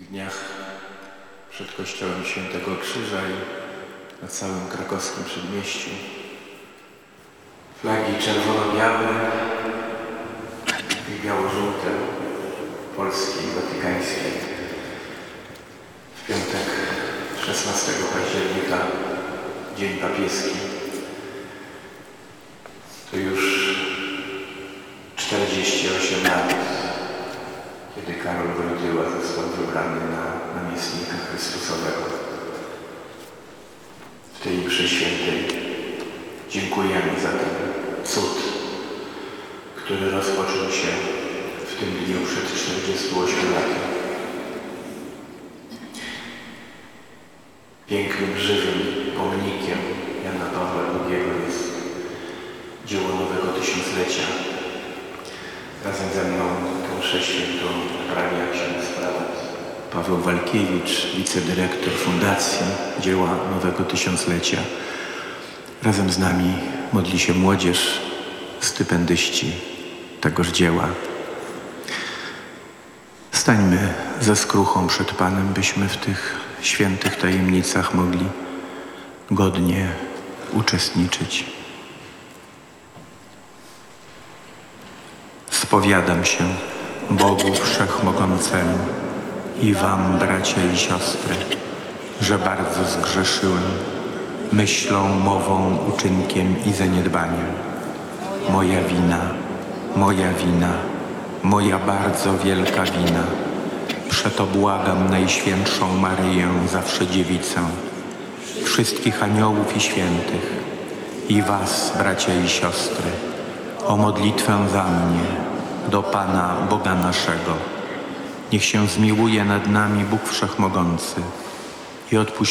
dniach przed kościołem Świętego Krzyża i na całym krakowskim przedmieściu flagi czerwono-białe i biało-żółte polskiej i watykańskiej. W piątek 16 października, Dzień Papieski, to już 48 lat, kiedy Karol Wojtyła został wybrany na namiestnika Chrystusowego. W tej mszy świętej dziękujemy za ten cud, który rozpoczął się w tym dniu przed 48 laty. Pięknym, żywym pomnikiem Jana Pawła II jest dzieło nowego tysiąclecia. Razem ze mną tę mszę świętą odprawia ksiądz prałat Paweł Walkiewicz, wicedyrektor Fundacji Dzieła Nowego Tysiąclecia. Razem z nami modli się młodzież, stypendyści tegoż dzieła. Stańmy ze skruchą przed Panem, byśmy w tych świętych tajemnicach mogli godnie uczestniczyć. Spowiadam się Bogu Wszechmogącemu i wam, bracia i siostry, że bardzo zgrzeszyłem myślą, mową, uczynkiem i zaniedbaniem. Moja wina, moja bardzo wielka wina. Przeto błagam Najświętszą Maryję, zawsze Dziewicę, wszystkich aniołów i świętych i was, bracia i siostry, o modlitwę za mnie do Pana Boga naszego. Niech się zmiłuje nad nami Bóg Wszechmogący i odpuści